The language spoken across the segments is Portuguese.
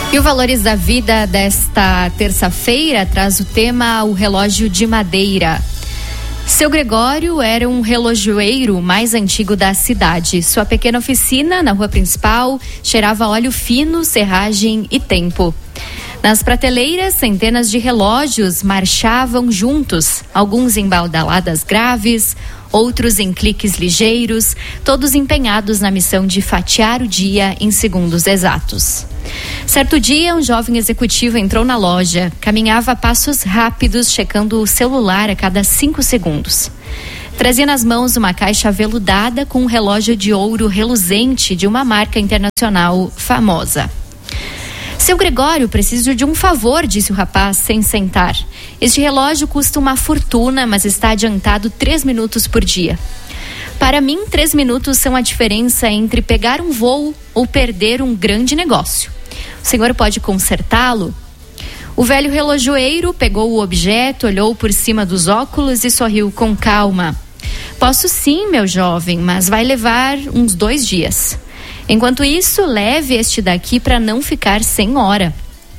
E o Valores da Vida desta terça-feira traz o tema O Relógio de Madeira. Seu Gregório era um relojoeiro mais antigo da cidade. Sua pequena oficina na rua principal cheirava óleo fino, serragem e tempo. Nas prateleiras, centenas de relógios marchavam juntos, alguns em badaladas graves, outros em cliques ligeiros, todos empenhados na missão de fatiar o dia em segundos exatos. Certo dia, um jovem executivo entrou na loja, caminhava a passos rápidos, checando o celular a cada 5 segundos. Trazia nas mãos uma caixa aveludada com um relógio de ouro reluzente de uma marca internacional famosa. Seu Gregório, preciso de um favor, disse o rapaz, sem sentar. Este relógio custa uma fortuna, mas está adiantado 3 minutos por dia. Para mim, 3 minutos são a diferença entre pegar um voo ou perder um grande negócio. O senhor pode consertá-lo? O velho relojoeiro pegou o objeto, olhou por cima dos óculos e sorriu com calma. Posso sim, meu jovem, mas vai levar uns 2 dias. Enquanto isso, leve este daqui para não ficar sem hora.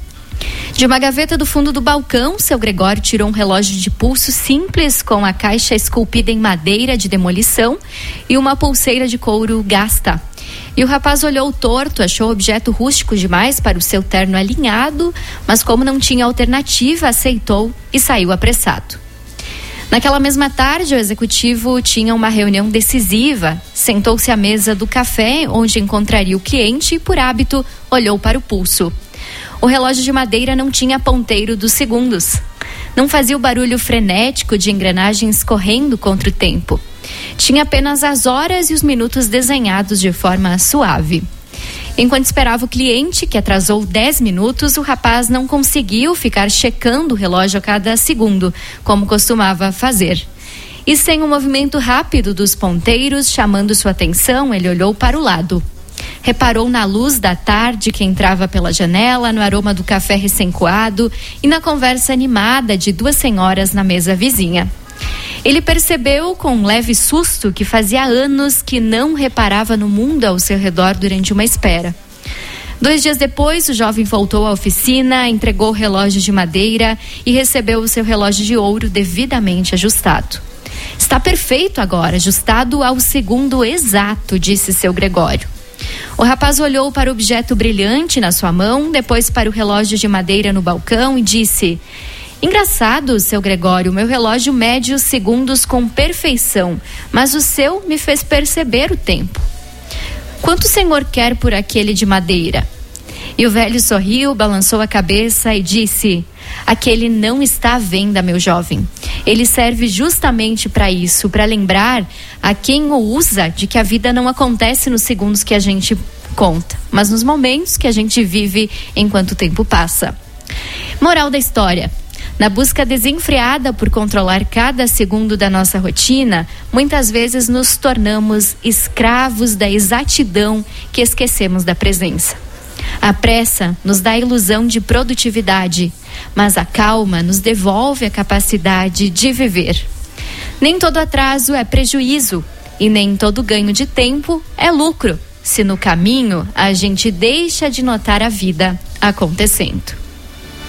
De uma gaveta do fundo do balcão, seu Gregório tirou um relógio de pulso simples com a caixa esculpida em madeira de demolição e uma pulseira de couro gasta. E o rapaz olhou torto, achou o objeto rústico demais para o seu terno alinhado, mas como não tinha alternativa, aceitou e saiu apressado. Naquela mesma tarde, o executivo tinha uma reunião decisiva. Sentou-se à mesa do café, onde encontraria o cliente, e, por hábito, olhou para o pulso. O relógio de madeira não tinha ponteiro dos segundos. Não fazia o barulho frenético de engrenagens correndo contra o tempo. Tinha apenas as horas e os minutos desenhados de forma suave. Enquanto esperava o cliente, que atrasou 10 minutos, o rapaz não conseguiu ficar checando o relógio a cada segundo, como costumava fazer. E sem um movimento rápido dos ponteiros chamando sua atenção, ele olhou para o lado. Reparou na luz da tarde que entrava pela janela, no aroma do café recém-coado e na conversa animada de 2 senhoras na mesa vizinha. Ele percebeu com um leve susto que fazia anos que não reparava no mundo ao seu redor durante uma espera. 2 dias depois, o jovem voltou à oficina, entregou o relógio de madeira e recebeu o seu relógio de ouro devidamente ajustado. Está perfeito agora, ajustado ao segundo exato, disse seu Gregório. O rapaz olhou para o objeto brilhante na sua mão, depois para o relógio de madeira no balcão e disse: engraçado, seu Gregório, meu relógio mede os segundos com perfeição, mas o seu me fez perceber o tempo. Quanto o senhor quer por aquele de madeira? E o velho sorriu, balançou a cabeça e disse: aquele não está à venda, meu jovem. Ele serve justamente para isso, para lembrar a quem o usa de que a vida não acontece nos segundos que a gente conta, mas nos momentos que a gente vive enquanto o tempo passa. Moral da história: na busca desenfreada por controlar cada segundo da nossa rotina, muitas vezes nos tornamos escravos da exatidão que esquecemos da presença. A pressa nos dá a ilusão de produtividade, mas a calma nos devolve a capacidade de viver. Nem todo atraso é prejuízo e nem todo ganho de tempo é lucro, se no caminho a gente deixa de notar a vida acontecendo.